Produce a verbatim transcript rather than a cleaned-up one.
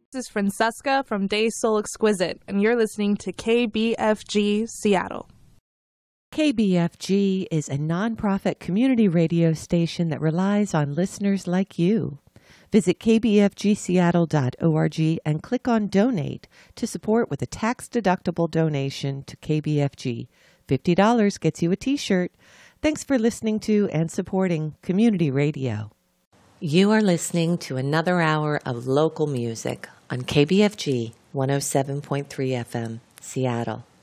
This is Francesca from Day Soul Exquisite, and you're listening to K B F G Seattle. K B F G is a nonprofit community radio station that relies on listeners like you. Visit k b f g seattle dot org and click on Donate to support with a tax-deductible donation to K B F G. fifty dollars gets you a t-shirt. Thanks for listening to and supporting community radio. You are listening to another hour of local music on K B F G one oh seven point three F M, Seattle.